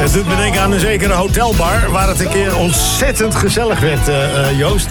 Het doet me denken aan een zekere hotelbar... waar het een keer ontzettend gezellig werd, Joost.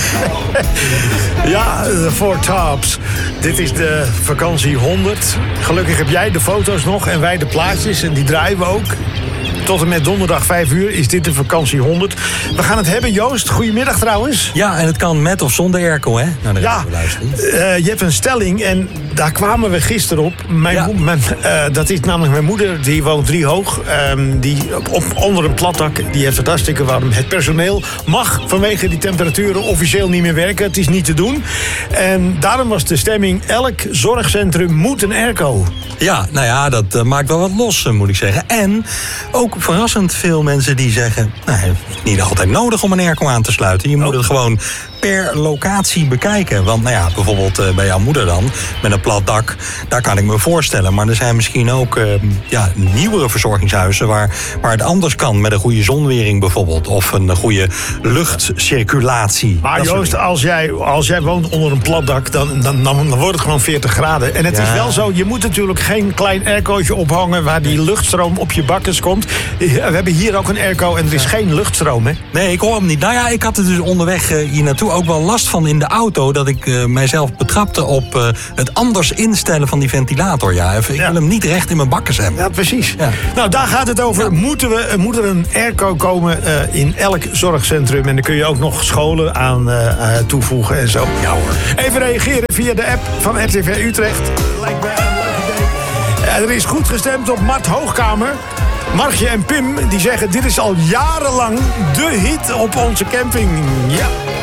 Ja, de Four Tops. Dit is de vakantie 100. Gelukkig heb jij de foto's nog en wij de plaatjes. En die draaien we ook. Tot en met donderdag 5 uur is dit de vakantie 100. We gaan het hebben, Joost. Goedemiddag trouwens. Ja, en het kan met of zonder airco, hè? Nou, ja, je hebt een stelling en daar kwamen we gisteren op. Dat is namelijk mijn moeder, die woont 3 hoog. Die onder een platdak, die heeft het hartstikke warm. Het personeel mag vanwege die temperaturen officieel niet meer werken. Het is niet te doen. En daarom was de stemming, elk zorgcentrum moet een airco. Ja, nou ja, dat maakt wel wat los, moet ik zeggen. En ook verrassend veel mensen die zeggen... nou, het is niet altijd nodig om een airco aan te sluiten. Je moet het gewoon per locatie bekijken. Want nou ja, bijvoorbeeld bij jouw moeder dan, met een plat dak... daar kan ik me voorstellen. Maar er zijn misschien ook nieuwere verzorgingshuizen... waar het anders kan, met een goede zonwering bijvoorbeeld. Of een goede luchtcirculatie. Maar Joost, als jij woont onder een plat dak... dan wordt het gewoon 40 graden. En het is wel zo, je moet natuurlijk geen klein aircootje ophangen... waar die luchtstroom op je bakkes komt. We hebben hier ook een airco en er is geen luchtstroom, hè? Nee, ik hoor hem niet. Nou ja, ik had er dus onderweg hier naartoe ook wel last van in de auto... dat ik mijzelf betrapte op het anders instellen van die ventilator. Ja, ik wil hem niet recht in mijn bakkes hebben. Ja, precies. Ja. Nou, daar gaat het over. Ja. Moet er een airco komen in elk zorgcentrum? En dan kun je ook nog scholen aan toevoegen en zo. Ja hoor. Even reageren via de app van RTV Utrecht. Lijkt mij een leuk idee. Er is goed gestemd op Mart Hoogkamer. Margje en Pim die zeggen, dit is al jarenlang de hit op onze camping. Ja.